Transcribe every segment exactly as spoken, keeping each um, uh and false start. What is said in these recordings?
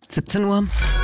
siebzehn Uhr.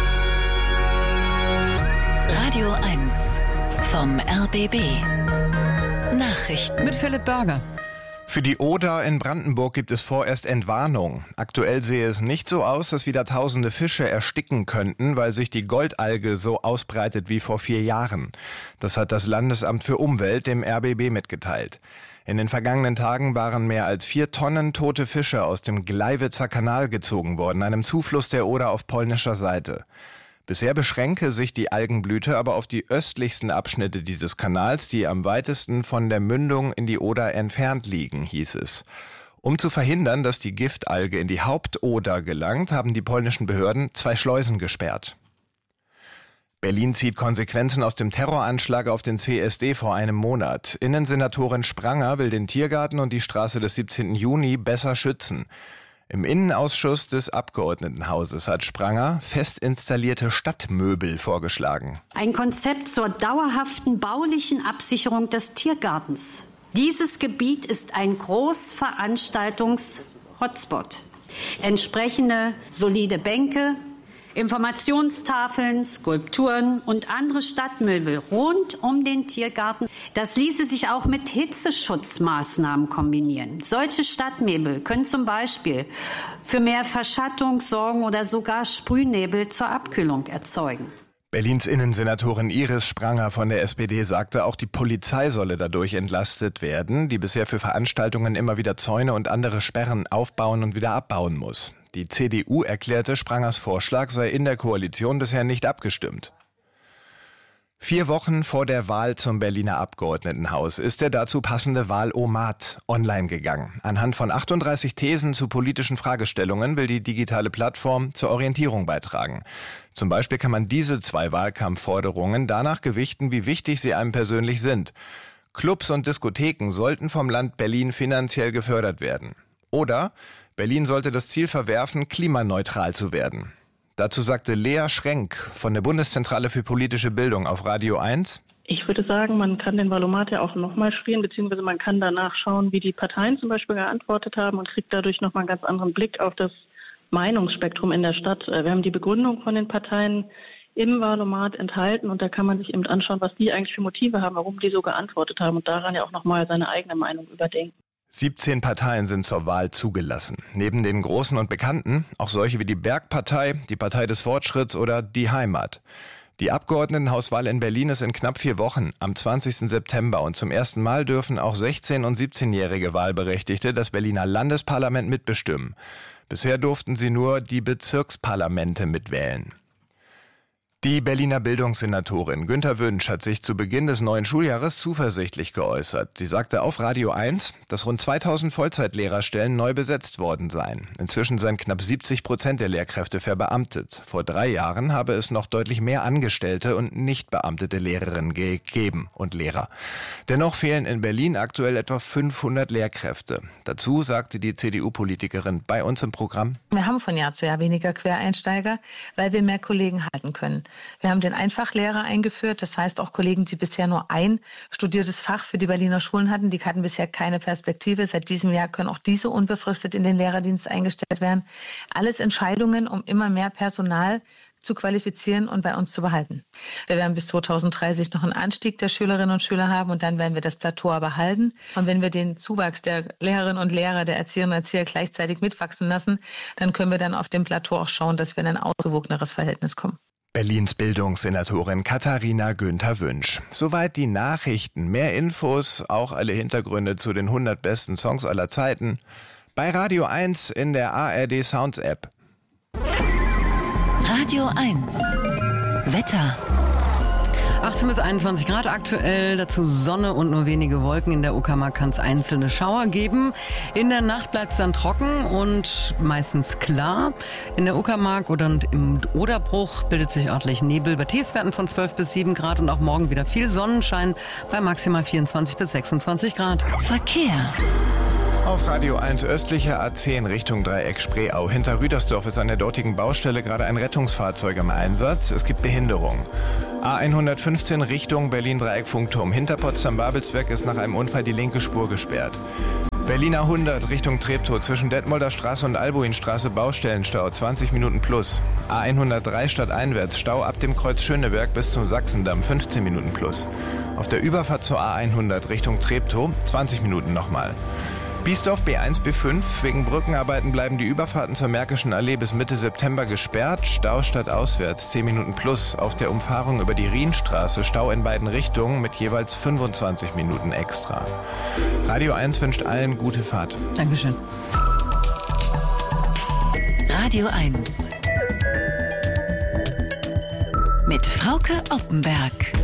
Radio eins vom R B B. Nachrichten Mit Philipp Berger. Für die Oder in Brandenburg gibt es vorerst Entwarnung. Aktuell sehe es nicht so aus, dass wieder tausende Fische ersticken könnten, weil sich die Goldalge so ausbreitet wie vor vier Jahren. Das hat das Landesamt für Umwelt dem R B B mitgeteilt. In den vergangenen Tagen waren mehr als vier Tonnen tote Fische aus dem Gleiwitzer Kanal gezogen worden, einem Zufluss der Oder auf polnischer Seite. Bisher beschränke sich die Algenblüte aber auf die östlichsten Abschnitte dieses Kanals, die am weitesten von der Mündung in die Oder entfernt liegen, hieß es. Um zu verhindern, dass die Giftalge in die Hauptoder gelangt, haben die polnischen Behörden zwei Schleusen gesperrt. Berlin zieht Konsequenzen aus dem Terroranschlag auf den C S D vor einem Monat. Innensenatorin Spranger will den Tiergarten und die Straße des siebzehnten Juni besser schützen. Im Innenausschuss des Abgeordnetenhauses hat Spranger fest installierte Stadtmöbel vorgeschlagen. Ein Konzept zur dauerhaften baulichen Absicherung des Tiergartens. Dieses Gebiet ist ein Großveranstaltungs-Hotspot. Entsprechende solide Bänke, Informationstafeln, Skulpturen und andere Stadtmöbel rund um den Tiergarten. Das ließe sich auch mit Hitzeschutzmaßnahmen kombinieren. Solche Stadtmöbel können zum Beispiel für mehr Verschattung sorgen oder sogar Sprühnebel zur Abkühlung erzeugen. Berlins Innensenatorin Iris Spranger von der S P D sagte, auch die Polizei solle dadurch entlastet werden, die bisher für Veranstaltungen immer wieder Zäune und andere Sperren aufbauen und wieder abbauen muss. Die C D U erklärte, Sprangers Vorschlag sei in der Koalition bisher nicht abgestimmt. Vier Wochen vor der Wahl zum Berliner Abgeordnetenhaus ist der dazu passende Wahlomat online gegangen. Anhand von achtunddreißig Thesen zu politischen Fragestellungen will die digitale Plattform zur Orientierung beitragen. Zum Beispiel kann man diese zwei Wahlkampfforderungen danach gewichten, wie wichtig sie einem persönlich sind. Clubs und Diskotheken sollten vom Land Berlin finanziell gefördert werden. Oder Berlin sollte das Ziel verwerfen, klimaneutral zu werden. Dazu sagte Lea Schrenk von der Bundeszentrale für politische Bildung auf Radio eins. Ich würde sagen, man kann den Wahlomat ja auch nochmal spielen, beziehungsweise man kann danach schauen, wie die Parteien zum Beispiel geantwortet haben und kriegt dadurch nochmal einen ganz anderen Blick auf das Meinungsspektrum in der Stadt. Wir haben die Begründung von den Parteien im Wahlomat enthalten und da kann man sich eben anschauen, was die eigentlich für Motive haben, warum die so geantwortet haben und daran ja auch nochmal seine eigene Meinung überdenken. siebzehn Parteien sind zur Wahl zugelassen. Neben den großen und bekannten auch solche wie die Bergpartei, die Partei des Fortschritts oder die Heimat. Die Abgeordnetenhauswahl in Berlin ist in knapp vier Wochen, am zwanzigsten September. Und zum ersten Mal dürfen auch sechzehn- und siebzehnjährige Wahlberechtigte das Berliner Landesparlament mitbestimmen. Bisher durften sie nur die Bezirksparlamente mitwählen. Die Berliner Bildungssenatorin Günther Wünsch hat sich zu Beginn des neuen Schuljahres zuversichtlich geäußert. Sie sagte auf Radio eins, dass rund zweitausend Vollzeitlehrerstellen neu besetzt worden seien. Inzwischen seien knapp siebzig Prozent der Lehrkräfte verbeamtet. Vor drei Jahren habe es noch deutlich mehr Angestellte und nicht beamtete Lehrerinnen gegeben und Lehrer. Dennoch fehlen in Berlin aktuell etwa fünfhundert Lehrkräfte. Dazu sagte die C D U-Politikerin bei uns im Programm: Wir haben von Jahr zu Jahr weniger Quereinsteiger, weil wir mehr Kollegen halten können. Wir haben den Einfachlehrer eingeführt, das heißt auch Kollegen, die bisher nur ein studiertes Fach für die Berliner Schulen hatten, die hatten bisher keine Perspektive. Seit diesem Jahr können auch diese unbefristet in den Lehrerdienst eingestellt werden. Alles Entscheidungen, um immer mehr Personal zu qualifizieren und bei uns zu behalten. Wir werden bis zweitausenddreißig noch einen Anstieg der Schülerinnen und Schüler haben und dann werden wir das Plateau aber halten. Und wenn wir den Zuwachs der Lehrerinnen und Lehrer, der Erzieherinnen und Erzieher gleichzeitig mitwachsen lassen, dann können wir dann auf dem Plateau auch schauen, dass wir in ein ausgewogeneres Verhältnis kommen. Berlins Bildungssenatorin Katharina Günther Wünsch. Soweit die Nachrichten. Mehr Infos, auch alle Hintergründe zu den hundert besten Songs aller Zeiten bei Radio eins in der A R D Sounds App. Radio eins Wetter. achtzehn bis einundzwanzig Grad aktuell, dazu Sonne und nur wenige Wolken. In der Uckermark kann es einzelne Schauer geben. In der Nacht bleibt es dann trocken und meistens klar. In der Uckermark oder im Oderbruch bildet sich örtlich Nebel bei Tiefstwerten von zwölf bis sieben Grad und auch morgen wieder viel Sonnenschein bei maximal vierundzwanzig bis sechsundzwanzig Grad. Verkehr. Auf Radio eins östlicher A zehn Richtung Dreieck Spreeau. Hinter Rüdersdorf ist an der dortigen Baustelle gerade ein Rettungsfahrzeug im Einsatz. Es gibt Behinderung. A hundertfünfzehn Richtung Berlin-Dreieck Funkturm. Hinter Potsdam-Babelsberg ist nach einem Unfall die linke Spur gesperrt. Berliner hundert Richtung Treptow zwischen Detmolder Straße und Albuinstraße Baustellenstau, zwanzig Minuten plus. A hundertdrei stadteinwärts, Stau ab dem Kreuz Schöneberg bis zum Sachsendamm, fünfzehn Minuten plus. Auf der Überfahrt zur A hundert Richtung Treptow, zwanzig Minuten nochmal. Biesdorf B eins B fünf, wegen Brückenarbeiten bleiben die Überfahrten zur Märkischen Allee bis Mitte September gesperrt. Stau stadtauswärts, zehn Minuten plus. Auf der Umfahrung über die Rienstraße, Stau in beiden Richtungen mit jeweils fünfundzwanzig Minuten extra. Radio eins wünscht allen gute Fahrt. Dankeschön. Radio eins mit Frauke Oppenberg.